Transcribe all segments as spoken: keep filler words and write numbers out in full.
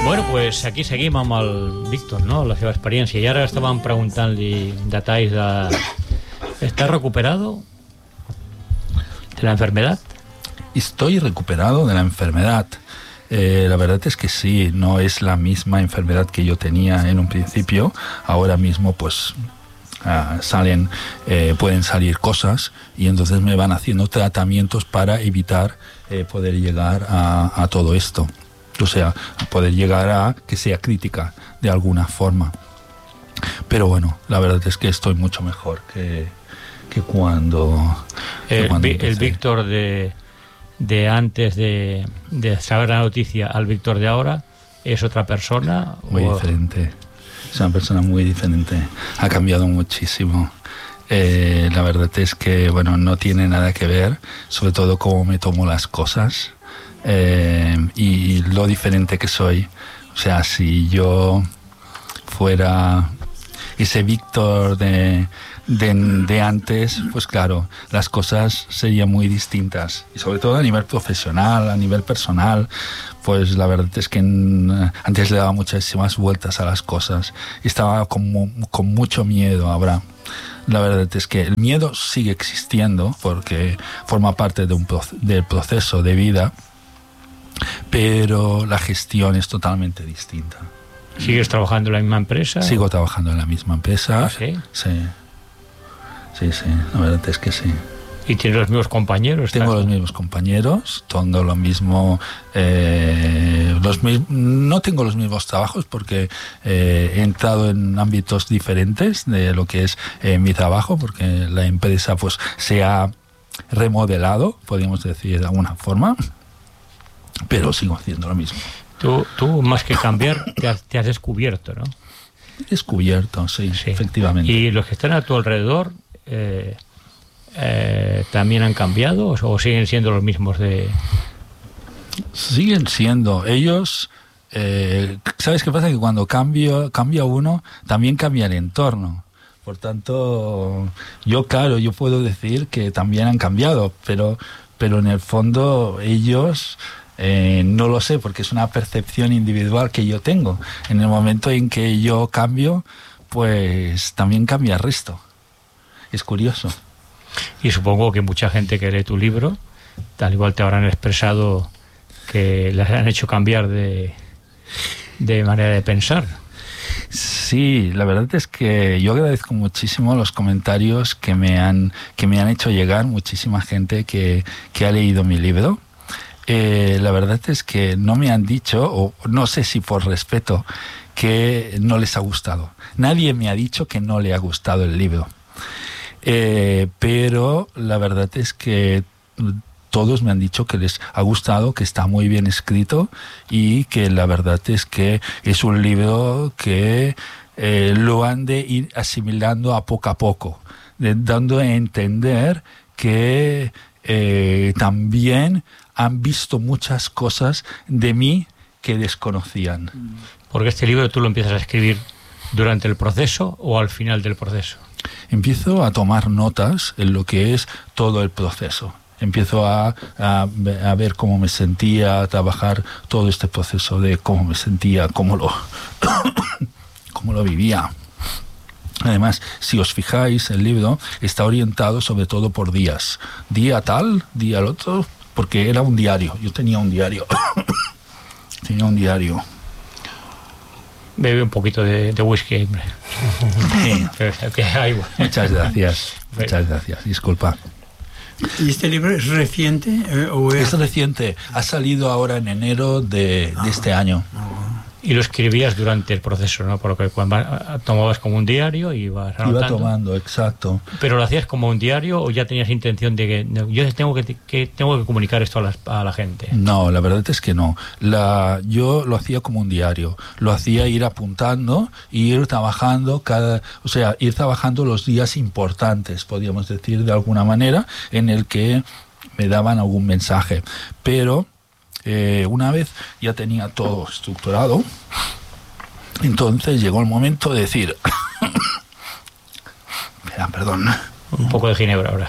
Bueno, pues aquí seguim amb el Víctor, no? La seva experiència. I ara estàvem preguntant-li detalls de... ¿Estás recuperado de la enfermedad? Estoy recuperado de la enfermedad. Eh, la verdad es que sí, no es la misma enfermedad que yo tenía en un principio. Ahora mismo, pues, uh, salen, eh, pueden salir cosas y entonces me van haciendo tratamientos para evitar eh, poder llegar a, a todo esto. O sea, poder llegar a que sea crítica de alguna forma. Pero bueno, la verdad es que estoy mucho mejor que, que cuando, que el, cuando el Víctor de, de antes de, de saber la noticia al Víctor de ahora es otra persona. Muy o... diferente. Es una persona muy diferente. Ha cambiado muchísimo. Eh, la verdad es que, bueno, no tiene nada que ver, sobre todo cómo me tomo las cosas. Eh, y lo diferente que soy. O sea, si yo fuera ese Víctor de, de, de antes, pues claro, las cosas serían muy distintas. Y sobre todo a nivel profesional, a nivel personal, pues la verdad es que en, antes le daba muchísimas vueltas a las cosas. Y estaba con, con mucho miedo ahora. La verdad es que el miedo sigue existiendo porque forma parte de un, del proceso de vida. Pero la gestión es totalmente distinta. ¿Sigues trabajando en la misma empresa? Sigo trabajando en la misma empresa. ¿Ah, sí? Sí. Sí, sí, la verdad es que sí. ¿Y tienes los mismos compañeros? Tengo los mismos compañeros, tengo lo mismo... Eh, los mi- no tengo los mismos trabajos porque eh, he entrado en ámbitos diferentes de lo que es eh, mi trabajo, porque la empresa pues se ha remodelado, podríamos decir de alguna forma. Pero sigo haciendo lo mismo. Tú, tú más que cambiar, te has, te has descubierto, ¿no? Descubierto, sí, sí, efectivamente. ¿Y los que están a tu alrededor eh, eh, también han cambiado o, o siguen siendo los mismos de...? Siguen siendo. Ellos... Eh, ¿Sabes qué pasa? Que cuando cambio, cambia uno, también cambia el entorno. Por tanto, yo, claro, yo puedo decir que también han cambiado, pero, pero en el fondo ellos... Eh, no lo sé, porque es una percepción individual que yo tengo. En el momento en que yo cambio, pues también cambia el resto. Es curioso. Y supongo que mucha gente que lee tu libro, tal igual te habrán expresado que les han hecho cambiar de, de manera de pensar. Sí, la verdad es que yo agradezco muchísimo los comentarios que me han, que me han hecho llegar, muchísima gente que, que ha leído mi libro. Eh, la verdad es que no me han dicho, o no sé si por respeto, que no les ha gustado. Nadie me ha dicho que no le ha gustado el libro. Eh, pero la verdad es que todos me han dicho que les ha gustado, que está muy bien escrito y que la verdad es que es un libro que eh, lo han de ir asimilando a poco a poco, de, dando a entender que eh, también han visto muchas cosas de mí que desconocían. Porque este libro tú lo empiezas a escribir durante el proceso o al final del proceso. Empiezo a tomar notas en lo que es todo el proceso. Empiezo a, a, a ver cómo me sentía, a trabajar todo este proceso de cómo me sentía, cómo lo, cómo lo vivía. Además, si os fijáis, el libro está orientado sobre todo por días. Día tal, día el otro, porque era un diario. Yo tenía un diario. tenía un diario. Bebe un poquito de, de whisky, hombre. Sí. Que hay, bueno. Muchas gracias. Muchas gracias. Disculpa. ¿Y este libro es reciente? Eh, o es... es reciente. Ha salido ahora en enero de, ah, de este año. Ah, Y lo escribías durante el proceso, ¿no? Por lo que cuando tomabas como un diario y ibas anotando. Iba tomando, exacto. ¿Pero lo hacías como un diario o ya tenías intención de que no, yo tengo que, que tengo que comunicar esto a la, a la gente? No, la verdad es que no. La, yo lo hacía como un diario. Lo hacía ir apuntando y ir trabajando cada, o sea, ir trabajando los días importantes, podríamos decir de alguna manera, en el que me daban algún mensaje. Pero Eh, una vez ya tenía todo estructurado, entonces llegó el momento de decir Espera, perdón un poco de ginebra ahora.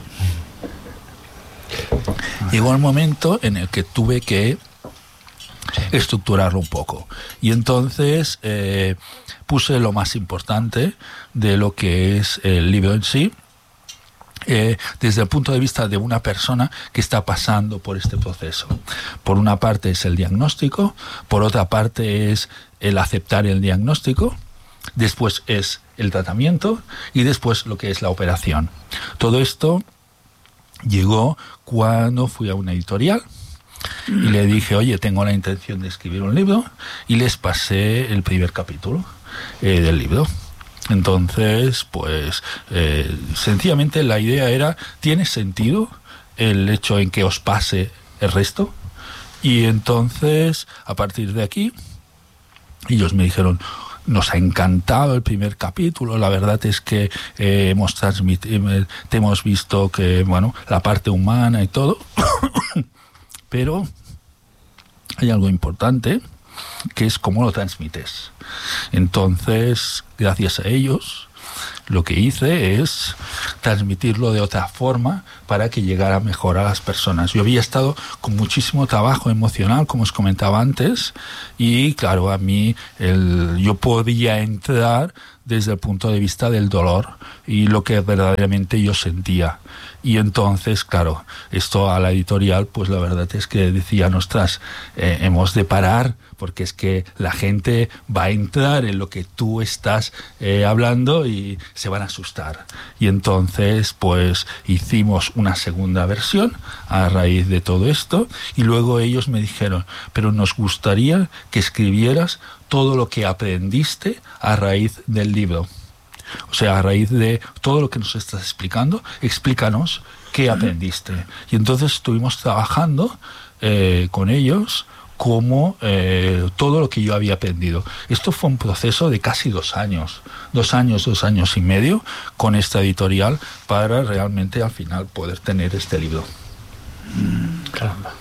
Llegó el momento en el que tuve que sí. estructurarlo un poco. Y entonces eh, puse lo más importante de lo que es el libro en sí, Eh, desde el punto de vista de una persona que está pasando por este proceso. Por una parte es el diagnóstico, por otra parte es el aceptar el diagnóstico, después es el tratamiento y después lo que es la operación. Todo esto llegó cuando fui a una editorial y le dije, oye, tengo la intención de escribir un libro, y les pasé el primer capítulo eh, del libro. Entonces, pues, eh, sencillamente la idea era, ¿tiene sentido el hecho en que os pase el resto? Y entonces, a partir de aquí, ellos me dijeron, nos ha encantado el primer capítulo, la verdad es que eh, hemos transmitido, te hemos visto que, bueno, la parte humana y todo, pero hay algo importante, que es cómo lo transmites. Entonces, gracias a ellos, lo que hice es transmitirlo de otra forma para que llegara mejor a las personas. Yo había estado con muchísimo trabajo emocional, como os comentaba antes, y claro, a mí el, yo podía entrar desde el punto de vista del dolor y lo que verdaderamente yo sentía. Y entonces, claro, esto a la editorial, pues la verdad es que decían, ostras, eh, hemos de parar, porque es que la gente va a entrar en lo que tú estás eh, hablando y se van a asustar. Y entonces, pues hicimos una segunda versión a raíz de todo esto, y luego ellos me dijeron, pero nos gustaría que escribieras todo lo que aprendiste a raíz del libro. O sea, a raíz de todo lo que nos estás explicando, explícanos qué aprendiste. Y entonces estuvimos trabajando eh, con ellos como eh, todo lo que yo había aprendido. Esto fue un proceso de casi dos años, dos años, dos años y medio con esta editorial para realmente al final poder tener este libro. Caramba.